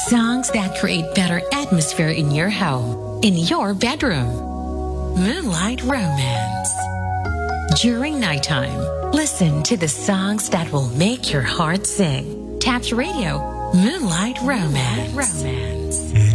Songs that create better atmosphere in your home, in your bedroom. Moonlight Romance. During nighttime, listen to the songs that will make your heart sing. Taps Radio, Moonlight Romance.